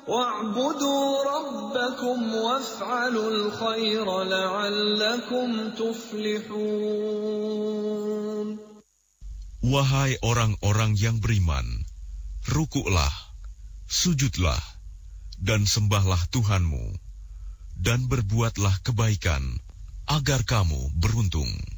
وَاعْبُدُوا رَبَّكُمْ وَافْعَلُوا الْخَيْرَ لَعَلَّكُمْ تُفْلِحُونَ. Wahai orang-orang yang beriman, rukuklah, sujudlah, dan sembahlah Tuhanmu, dan berbuatlah kebaikan, agar kamu beruntung.